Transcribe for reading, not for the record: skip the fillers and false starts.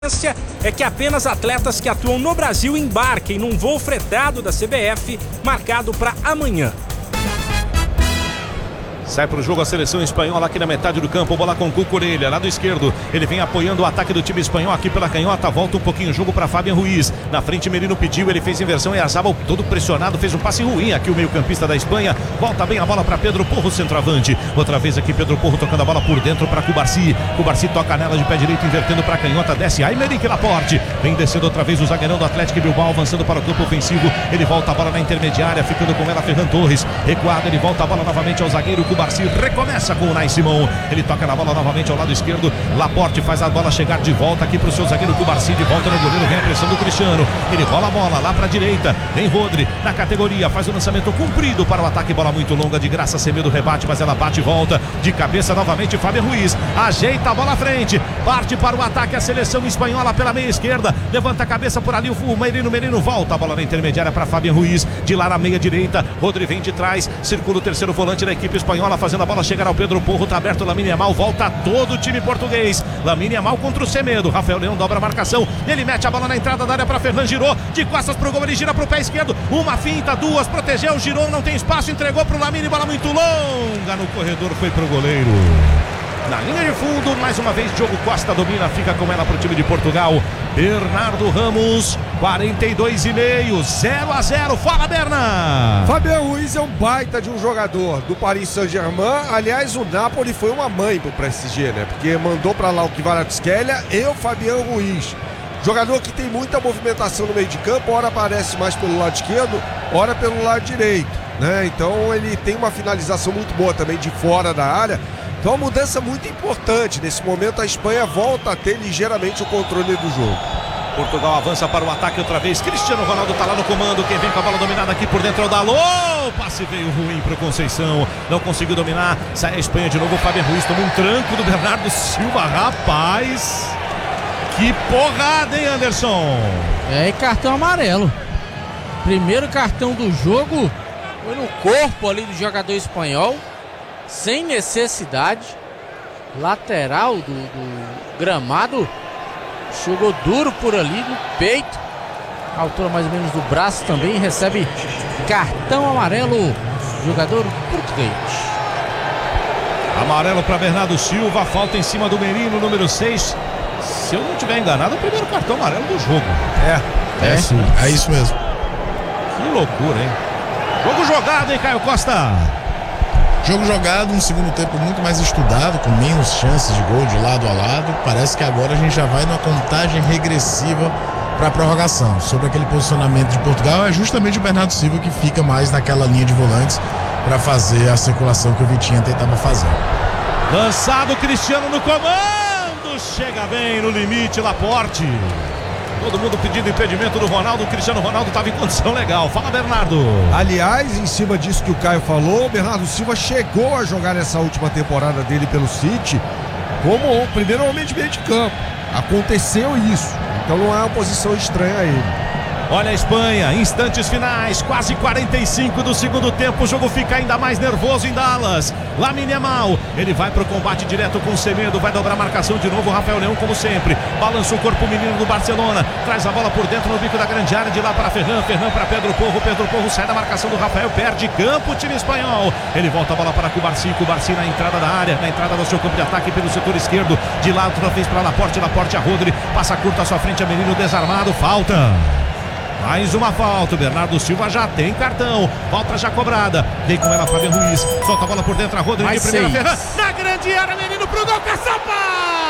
É que apenas atletas que atuam no Brasil embarquem num voo fretado da CBF, marcado para amanhã. Sai pro jogo a seleção espanhola aqui na metade do campo, bola com Cucurella, lado esquerdo, ele vem apoiando o ataque do time espanhol aqui pela canhota, volta um pouquinho o jogo para Fabian Ruiz, na frente Merino pediu, ele fez inversão e Azabal todo pressionado, fez um passe ruim aqui o meio campista da Espanha, volta bem a bola para Pedro Porro, centroavante, outra vez aqui Pedro Porro tocando a bola por dentro para Cubarsi toca nela de pé direito, invertendo para a canhota, desce Aymeric Laporte, vem descendo outra vez o zagueirão do Atlético Bilbao, avançando para o campo ofensivo, ele volta a bola na intermediária, ficando com ela Ferran Torres, recuado, ele volta a bola novamente ao zagueiro Cubarsi, recomeça com o Unai Simão, ele toca na bola novamente ao lado esquerdo, Laporte faz a bola chegar de volta aqui pro seu zagueiro Cubarsi, de volta no goleiro, vem a pressão do Cristiano, ele rola a bola lá pra direita, vem Rodri na categoria, faz o lançamento comprido para o ataque, bola muito longa, de graça Semedo rebate, mas ela bate e volta, de cabeça novamente Fabian Ruiz, ajeita a bola à frente, parte para o ataque a seleção espanhola pela meia esquerda, levanta a cabeça por ali o Merino volta a bola na intermediária para Fabian Ruiz, de lá na meia direita, Rodri vem de trás, circula o terceiro volante da equipe espanhola, fazendo a bola chegar ao Pedro Porro, tá aberto Lamine Yamal, volta todo o time português, Lamine Yamal contra o Semedo, Rafael Leão dobra a marcação, ele mete a bola na entrada da área para Fernan, girou, de costas pro gol, ele gira pro pé esquerdo, uma finta, duas, protegeu, girou, não tem espaço, entregou pro Lamine, bola muito longa no corredor, foi pro goleiro. Na linha de fundo, mais uma vez, Diogo Costa domina, fica com ela pro time de Portugal. Bernardo Ramos, 42,5, 0-0. Fala, Berna! Fabian Ruiz é um baita de um jogador do Paris Saint-Germain. Aliás, o Napoli foi uma mãe pro PSG, né? Porque mandou pra lá o Kvaratskhelia e o Fabian Ruiz. Jogador que tem muita movimentação no meio de campo, ora aparece mais pelo lado esquerdo, ora pelo lado direito, né? Então ele tem uma finalização muito boa também de fora da área. Então, uma mudança muito importante. Nesse momento, a Espanha volta a ter ligeiramente o controle do jogo. Portugal avança para o ataque outra vez. Cristiano Ronaldo está lá no comando. Quem vem com a bola dominada aqui por dentro é o Dalot. O passe veio ruim para o Conceição. Não conseguiu dominar. Sai a Espanha de novo. O Fabian Ruiz toma um tranco do Bernardo Silva. Rapaz, que porrada, hein, Anderson? E cartão amarelo. Primeiro cartão do jogo. Foi no corpo ali do jogador espanhol. Sem necessidade, lateral do gramado, chegou duro por ali no peito, altura mais ou menos do braço também, recebe cartão amarelo, jogador português. Amarelo para Bernardo Silva, falta em cima do Merino, número 6. Se eu não estiver enganado, é o primeiro cartão amarelo do jogo. É sim, é isso mesmo. Que loucura, hein? Jogo jogado, hein, Caio Costa? Jogo jogado, um segundo tempo muito mais estudado, com menos chances de gol de lado a lado. Parece que agora a gente já vai numa contagem regressiva para a prorrogação. Sobre aquele posicionamento de Portugal, é justamente o Bernardo Silva que fica mais naquela linha de volantes para fazer a circulação que o Vitinha tentava fazer. Lançado Cristiano no comando, chega bem no limite, Laporte. Todo mundo pedindo impedimento do Ronaldo. O Cristiano Ronaldo estava em condição legal. Fala, Bernardo. Aliás, em cima disso que o Caio falou, o Bernardo Silva chegou a jogar nessa última temporada dele pelo City como o primeiro homem de meio de campo. Aconteceu isso. Então não é uma posição estranha a ele. Olha a Espanha, instantes finais, quase 45 do segundo tempo, o jogo fica ainda mais nervoso em Dallas. Lamine Yamal, ele vai pro combate direto com o Semedo, vai dobrar a marcação de novo, Rafael Leão como sempre, balança o corpo menino do Barcelona, traz a bola por dentro no bico da grande área, de lá para Ferran para Pedro Porro sai da marcação do Rafael, perde campo o time espanhol, ele volta a bola para Cubarsi na entrada da área, na entrada do seu campo de ataque pelo setor esquerdo, de lá outra vez para Laporte a Rodri, passa curto à sua frente, a Menino desarmado, falta. Mais uma falta, o Bernardo Silva já tem cartão, falta já cobrada, vem com ela Fabian Ruiz, solta a bola por dentro, a Rodri de primeira, Ferran, na grande área, Menino pro gol, caçapa!